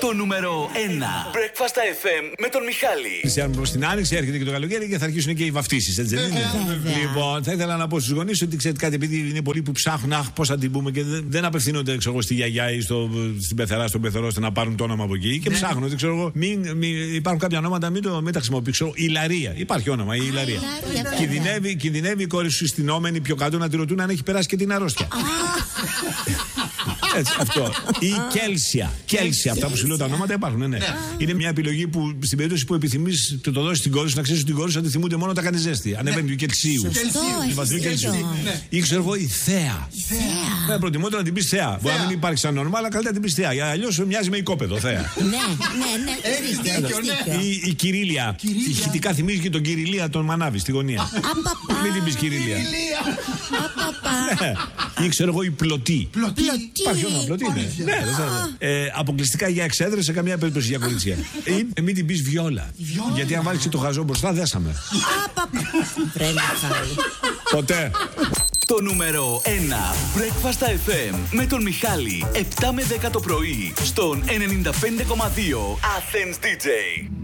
Το νούμερο 1. Breakfast FM με τον Μιχάλη. Προς την άνοιξη έρχεται και το καλοκαίρι και θα αρχίσουν και οι βαφτίσεις, έτσι δεν είναι? Λοιπόν, θα ήθελα να πω στους γονείς ότι ξέρετε κάτι, επειδή είναι πολλοί που ψάχνουν, πώς θα την πούμε, και δεν απευθύνονται στη γιαγιά ή στην πεθερά, στον πεθερό, ώστε να πάρουν το όνομα από εκεί και ψάχνουν. Ξέρω εγώ, υπάρχουν κάποια ονόματα, μην τα χρησιμοποιήσω. Η Λαρία. Υπάρχει όνομα, η Λαρία. Κινδυνεύει η κόρη σου συστηνόμενη πιο κάτω να τη ρωτούν αν έχει περάσει και την αρρώστια. Έτσι, αυτό. Η Κέλσια. Αυτά που σου λέω τα ονόματα υπάρχουν, ναι. Είναι μια επιλογή που στην περίπτωση που επιθυμείς το δώσεις στην κόρη σου, να ξέρεις ότι την κόρη σου τη θυμούνται μόνο τα κάνει ζέστη. Ανεβαίνει του Κελσίου. Ή ξέρω εγώ, η Θέα. Προτιμότερο να την πεις Θέα. Μπορεί να μην υπάρχει σαν όνομα, αλλά καλύτερα να την πεις Θέα. Αλλιώς μοιάζει με οικόπεδο, Θέα. Ναι. Η Κυρίλια. Ηχητικά θυμίζει και τον Κυρίλια τον Μανάβη στη γωνία. Μην την πεις Κυρίλια. Ή ξέρω εγώ, η Πλωτή. Υπάρχει όνομα Πλωτή, ναι. Αποκλειστικά για εξέδρες, σε καμία περίπτωση για κορίτσια. Ή μην την πεις Βιόλα. Γιατί αν βάλεις το χαζό μπροστά, δέσαμε. Ποτέ. Το νούμερο 1. Breakfast FM με τον Μιχάλη. 7 με 10 το πρωί στον 95,2 Athens DJ.